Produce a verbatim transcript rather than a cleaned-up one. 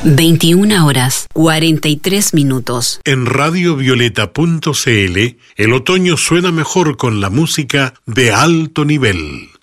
veintiuna horas, cuarenta y tres minutos. En radio violeta punto c l, el otoño suena mejor con la música de alto nivel.